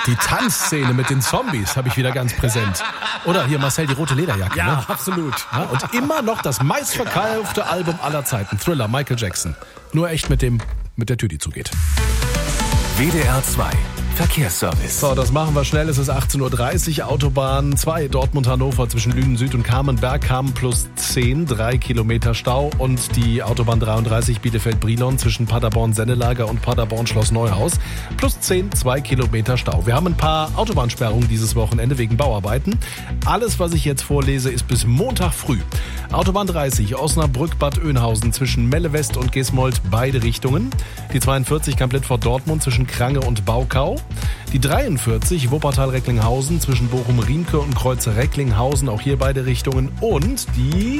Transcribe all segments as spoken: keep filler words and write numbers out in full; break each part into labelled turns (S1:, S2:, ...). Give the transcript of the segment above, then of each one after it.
S1: Die Tanzszene mit den Zombies habe ich wieder ganz präsent. Oder hier Marcel, die rote Lederjacke.
S2: Ja,
S1: ne?
S2: absolut.
S1: Ja, und immer noch das meistverkaufte Album aller Zeiten. Thriller, Michael Jackson. Nur echt mit dem, mit der Tür, die zugeht.
S3: W D R zwei Verkehrsservice.
S1: So, das machen wir schnell. Es ist achtzehn Uhr dreißig. Autobahn zwei, Dortmund-Hannover zwischen Lünen Süd und Kamenberg. Kamen plus zehn, drei Kilometer Stau. Und die Autobahn dreiunddreißig Bielefeld-Brilon zwischen Paderborn-Sennelager und Paderborn-Schloss Neuhaus. Plus zehn, zwei Kilometer Stau. Wir haben ein paar Autobahnsperrungen dieses Wochenende wegen Bauarbeiten. Alles, was ich jetzt vorlese, ist bis Montag früh. Autobahn dreißig, Osnabrück-Bad Oeynhausen zwischen Melle-West und Gesmold, beide Richtungen. Die zweiundvierzig, Kamplett-Dortmund zwischen Krange und Baukau. Die dreiundvierzig, Wuppertal-Recklinghausen zwischen Bochum-Riemke und Kreuz-Recklinghausen, auch hier beide Richtungen. Und die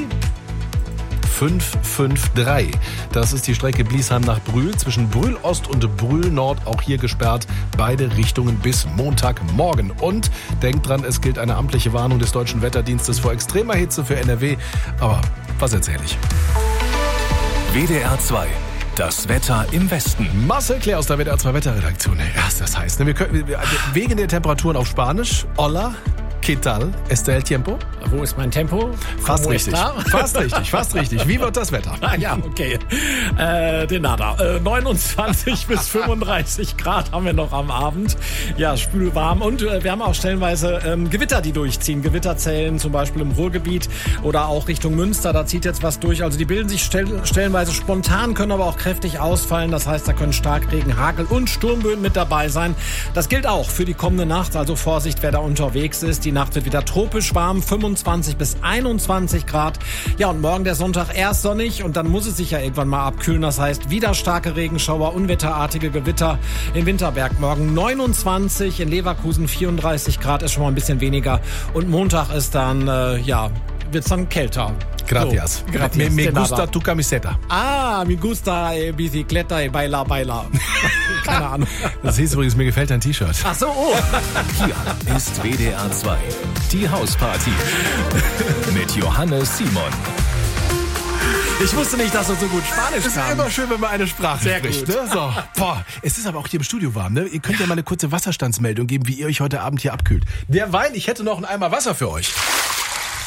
S1: fünf fünf drei. Das ist die Strecke Bliesheim nach Brühl zwischen Brühl Ost und Brühl Nord, auch hier gesperrt, beide Richtungen bis Montagmorgen. Und denkt dran, es gilt eine amtliche Warnung des Deutschen Wetterdienstes vor extremer Hitze für N R W. Aber was erzähle ich?
S3: W D R zwei. Das Wetter im Westen.
S1: Marcel Claire aus der W D R zwei Wetterredaktion. Ja, das heißt, ne, wir können, wir, wegen der Temperaturen auf Spanisch, hola, ¿qué tal? ¿Está el tiempo?
S2: Wo ist mein Tempo?
S1: Fast
S2: Como
S1: richtig,
S2: está?
S1: fast richtig, fast richtig. Wie wird das Wetter?
S2: Ah, ja, okay. Äh, de nada. Äh, neunundzwanzig bis fünfunddreißig Grad haben wir noch am Abend. Ja, spülwarm. Und äh, wir haben auch stellenweise ähm, Gewitter, die durchziehen. Gewitterzellen zum Beispiel im Ruhrgebiet oder auch Richtung Münster. Da zieht jetzt was durch. Also die bilden sich stell- stellenweise spontan, können aber auch kräftig ausfallen. Das heißt, da können Starkregen, Hagel und Sturmböen mit dabei sein. Das gilt auch für die kommende Nacht. Also Vorsicht, wer da unterwegs ist. Die Nacht wird wieder tropisch warm. fünfundzwanzig bis einundzwanzig Grad. Ja, und morgen der Sonntag erst sonnig und dann muss es sich ja irgendwann mal abkühlen. Das heißt, wieder starke Regenschauer, unwetterartige Gewitter in Winterberg. Morgen neunundzwanzig, in Leverkusen vierunddreißig Grad, ist schon mal ein bisschen weniger. Und Montag ist dann, äh, ja, wird's dann kälter.
S1: Gracias.
S2: So, gracias.
S1: Me, me
S2: De
S1: gusta
S2: nada.
S1: tu camiseta.
S2: Ah, me gusta eh, bicicleta y baila, baila. Keine Ahnung.
S1: Das hieß übrigens, mir gefällt dein T-Shirt.
S2: Ach so, oh.
S3: Hier ist W D R zwei. Die Hausparty. Mit Johannes Simon.
S2: Ich wusste nicht, dass du so gut Spanisch
S1: Es ist
S2: kannst.
S1: immer schön, wenn man eine Sprache
S2: Sehr
S1: spricht.
S2: gut.
S1: Ne? So. Boah, es ist aber auch hier im Studio warm. Ne? Ihr könnt ja mal eine kurze Wasserstandsmeldung geben, wie ihr euch heute Abend hier abkühlt. Derweil, ich hätte noch einen Eimer Wasser für euch.